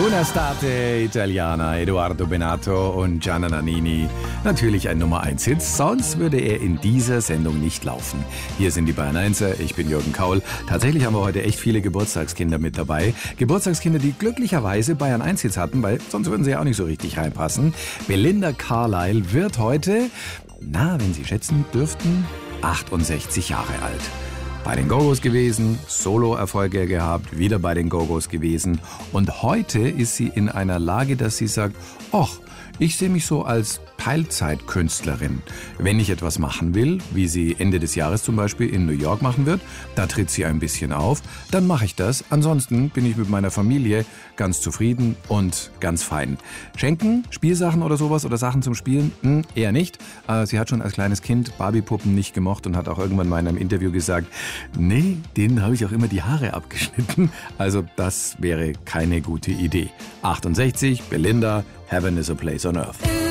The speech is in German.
Una State Italiana, Edoardo Bennato und Gianna Nannini. Natürlich ein Nummer 1 Hit, sonst würde er in dieser Sendung nicht laufen. Hier sind die Bayern 1er, ich bin Jürgen Kaul. Tatsächlich haben wir heute echt viele Geburtstagskinder mit dabei. Geburtstagskinder, die glücklicherweise Bayern 1 Hits hatten, weil sonst würden sie ja auch nicht so richtig reinpassen. Belinda Carlisle wird heute, wenn Sie schätzen dürften, 68 Jahre alt. Bei den Go-Go's gewesen, Solo-Erfolge gehabt, wieder bei den Go-Go's gewesen. Und heute ist sie in einer Lage, dass sie sagt, ich sehe mich so als Teilzeitkünstlerin. Wenn ich etwas machen will, wie sie Ende des Jahres zum Beispiel in New York machen wird, da tritt sie ein bisschen auf, dann mache ich das. Ansonsten bin ich mit meiner Familie ganz zufrieden und ganz fein. Schenken, Spielsachen oder sowas oder Sachen zum Spielen? Eher nicht. Sie hat schon als kleines Kind Barbie-Puppen nicht gemocht und hat auch irgendwann mal in einem Interview gesagt, nee, denen habe ich auch immer die Haare abgeschnitten. Also das wäre keine gute Idee. 68, Belinda, Heaven is a place on earth.